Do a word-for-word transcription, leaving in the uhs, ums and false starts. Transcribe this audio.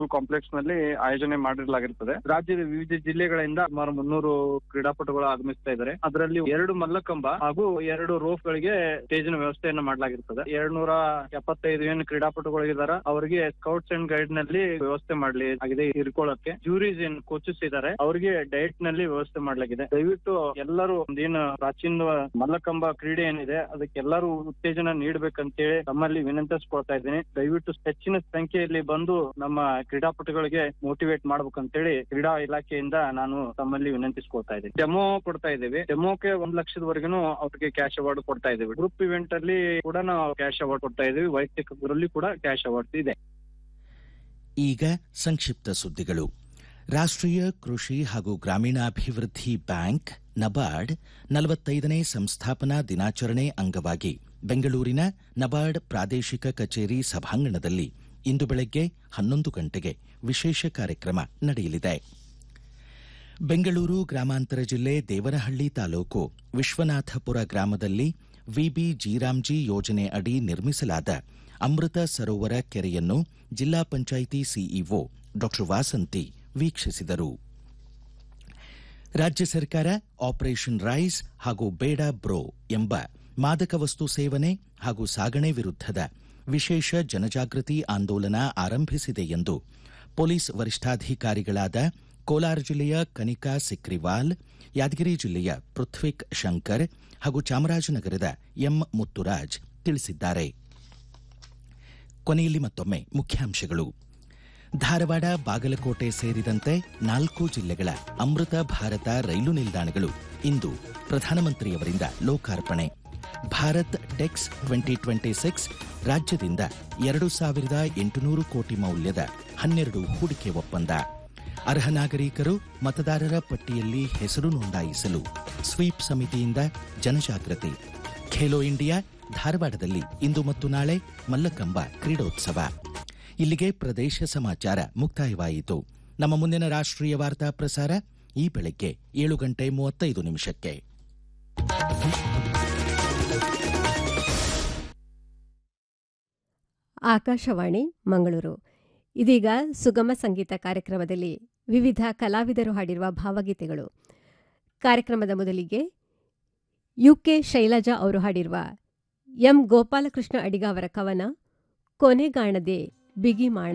Complex ನಲ್ಲಿ ಆಯೋಜನೆ ಮಾಡಿರಲಾಗಿರುತ್ತದೆ. ರಾಜ್ಯದ ವಿವಿಧ ಜಿಲ್ಲೆಗಳಿಂದ ಸುಮಾರು ಮುನ್ನೂರು ಕ್ರೀಡಾಪಟುಗಳು ಆಗಮಿಸ್ತಾ ಇದ್ದಾರೆ. ಅದರಲ್ಲಿ ಎರಡು ಮಲ್ಲಕಂಬ ಹಾಗೂ ಎರಡು ರೋಫ್ ಗಳಿಗೆ ಸ್ಟೇಜಿನ ವ್ಯವಸ್ಥೆಯನ್ನು ಮಾಡಲಾಗಿರುತ್ತದೆ. ಎರಡ್ ನೂರ ಎಪ್ಪತ್ತೈದು ಏನು ಕ್ರೀಡಾಪಟುಗಳಿದ್ದಾರೆ ಅವರಿಗೆ ಸ್ಕೌಟ್ಸ್ ಅಂಡ್ ಗೈಡ್ ನಲ್ಲಿ ವ್ಯವಸ್ಥೆ ಮಾಡಲಿ ಆಗಿದೆ. ಇರ್ಕೊಳ್ಳಕ್ಕೆ ಜೂರೀಸ್ ಏನ್ ಕೋಚಸ್ ಇದ್ದಾರೆ ಅವರಿಗೆ ಡಯಟ್ ನಲ್ಲಿ ವ್ಯವಸ್ಥೆ ಮಾಡಲಾಗಿದೆ. ದಯವಿಟ್ಟು ಎಲ್ಲರೂ ಏನು ಪ್ರಾಚೀನ ಮಲ್ಲಕಂಬ ಕ್ರೀಡೆ ಏನಿದೆ ಅದಕ್ಕೆ ಎಲ್ಲರೂ ಉತ್ತೇಜನ ನೀಡಬೇಕಂತೇಳಿ ತಮ್ಮಲ್ಲಿ ವಿನಂತಿಸ್ಕೊಳ್ತಾ ಇದ್ದೀನಿ. ದಯವಿಟ್ಟು ಹೆಚ್ಚಿನ ಸಂಖ್ಯೆಯಲ್ಲಿ ಬಂದು ನಮ್ಮ ಕ್ರೀಡಾಪಟುಗಳಿಗೆ ಮೋಟಿವೇಟ್ ಮಾಡ್ಬೇಕಂತೇಳಿ ಕ್ರೀಡಾ ಇಲಾಖೆಯಿಂದ ನಾನು ತಮ್ಮಲ್ಲಿ ವಿನಂತಿಸ್ಕೊಳ್ತಾ ಇದ್ದೀನಿ. ಡೆಮೋ ಕೊಡ್ತಾ ಇದ್ದೀವಿ. ಡೆಮೋಕ್ಕೆ ಒಂದ್ ಲಕ್ಷದವರೆಗೂ ಅವ್ರಿಗೆ ಕ್ಯಾಶ್ ಅವಾರ್ಡ್ ಕೊಡ್ತಾ ಇದ್ದೀವಿ. ಗ್ರೂಪ್ ಇವೆಂಟ್ ಅಲ್ಲಿ ಕೂಡ ನಾವು ಕ್ಯಾಶ್ ಅವಾರ್ಡ್ ಕೊಡ್ತಾ ಇದ್ದೀವಿ. ವೈಯಕ್ತಿಕರಲ್ಲಿ ಕೂಡ ಕ್ಯಾಶ್ ಅವಾರ್ಡ್ ಇದೆ. ಈಗ ಸಂಕ್ಷಿಪ್ತ ಸುದ್ದಿಗಳು. ರಾಷ್ಟ್ರೀಯ ಕೃಷಿ ಹಾಗೂ ಗ್ರಾಮೀಣಾಭಿವೃದ್ಧಿ ಬ್ಯಾಂಕ್ ನಬಾರ್ಡ್ ನಲವತ್ತೈದನೇ ಸಂಸ್ಥಾಪನಾ ದಿನಾಚರಣೆ ಅಂಗವಾಗಿ ಬೆಂಗಳೂರಿನ ನಬಾರ್ಡ್ ಪ್ರಾದೇಶಿಕ ಕಚೇರಿ ಸಭಾಂಗಣದಲ್ಲಿ ಇಂದು ಬೆಳಗ್ಗೆ ಹನ್ನೊಂದು ಗಂಟೆಗೆ ವಿಶೇಷ ಕಾರ್ಯಕ್ರಮ ನಡೆಯಲಿದೆ. ಬೆಂಗಳೂರು ಗ್ರಾಮಾಂತರ ಜಿಲ್ಲೆ ದೇವನಹಳ್ಳಿ ತಾಲೂಕು ವಿಶ್ವನಾಥಪುರ ಗ್ರಾಮದಲ್ಲಿ ವಿಬಿ ಜೀರಾಮ್ಜಿ ಯೋಜನೆ ಅಡಿ ನಿರ್ಮಿಸಲಾದ ಅಮೃತ ಸರೋವರ ಕೆರೆಯನ್ನು ಜಿಲ್ಲಾ ಪಂಚಾಯಿತಿ ಸಿಇಒ ಡಾ ವಾಸಂತಿ ವೀಕ್ಷಿಸಿದರು. ರಾಜ್ಯ ಸರ್ಕಾರ ಆಪರೇಷನ್ ರೈಸ್ ಹಾಗೂ ಬೇಡ ಬ್ರೋ ಎಂಬ ಮಾದಕ ವಸ್ತು ಸೇವನೆ ಹಾಗೂ ಸಾಗಣೆ ವಿರುದ್ಧದ ವಿಶೇಷ ಜನಜಾಗೃತಿ ಆಂದೋಲನ ಆರಂಭಿಸಿದೆ ಎಂದು ಪೊಲೀಸ್ ವರಿಷ್ಠಾಧಿಕಾರಿಗಳಾದ ಕೋಲಾರ ಜಿಲ್ಲೆಯ ಕನಿಕಾ ಸಿಕ್ರಿವಾಲ್, ಯಾದಗಿರಿ ಜಿಲ್ಲೆಯ ಪೃಥ್ವಿಕ್ ಶಂಕರ್ ಹಾಗೂ ಚಾಮರಾಜನಗರದ ಎಂ ಮುತ್ತುರಾಜ್ ತಿಳಿಸಿದ್ದಾರೆ. ಕೊನೆಯಲ್ಲಿ ಮತ್ತೊಮ್ಮೆ ಮುಖ್ಯಾಂಶಗಳು. ಧಾರವಾಡ, ಬಾಗಲಕೋಟೆ ಸೇರಿದಂತೆ ನಾಲ್ಕು ಜಿಲ್ಲೆಗಳ ಅಮೃತ ಭಾರತ ರೈಲು ನಿಲ್ದಾಣಗಳು ಇಂದು ಪ್ರಧಾನಮಂತ್ರಿಯವರಿಂದ ಲೋಕಾರ್ಪಣೆ. Bharat text twenty twenty six ರಾಜ್ಯದಿಂದ ಎರಡು ಸಾವಿರದ ಎಂಟುನೂರು ಕೋಟಿ ಮೌಲ್ಯದ ಹನ್ನೆರಡು ಹೂಡಿಕೆ ಒಪ್ಪಂದ. ಅರ್ಹ ನಾಗರಿಕರು ಮತದಾರರ ಪಟ್ಟಿಯಲ್ಲಿ ಹೆಸರು ನೋಂದಾಯಿಸಲು ಸ್ವೀಪ್ ಸಮಿತಿಯಿಂದ ಜನಜಾಗೃತಿ. ಖೇಲೋ ಇಂಡಿಯಾ ಧಾರವಾಡದಲ್ಲಿ ಇಂದು ಮತ್ತು ನಾಳೆ ಮಲ್ಲಕಂಬ ಕ್ರೀಡೋತ್ಸವ. ಇಲ್ಲಿಗೆ ಪ್ರದೇಶ ಸಮಾಚಾರ ಮುಕ್ತಾಯವಾಯಿತು. ನಮ್ಮ ಮುಂದಿನ ರಾಷ್ಟ್ರೀಯ ವಾರ್ತಾ ಪ್ರಸಾರ ಈ ಬೆಳಗ್ಗೆ ಏಳು ಗಂಟೆ ಮೂವತ್ತೈದು ನಿಮಿಷಕ್ಕೆ. ಆಕಾಶವಾಣಿ ಮಂಗಳೂರು. ಇದೀಗ ಸುಗಮ ಸಂಗೀತ ಕಾರ್ಯಕ್ರಮದಲ್ಲಿ ವಿವಿಧ ಕಲಾವಿದರು ಹಾಡಿರುವ ಭಾವಗೀತೆಗಳು. ಕಾರ್ಯಕ್ರಮದ ಮೊದಲಿಗೆ ಯುಕೆ ಶೈಲಜಾ ಅವರು ಹಾಡಿರುವ ಎಂ ಗೋಪಾಲಕೃಷ್ಣ ಅಡಿಗ ಅವರ ಕವನ ಕೊನೆಗಾಣದೆ ಬಿಗಿಮಾಣ.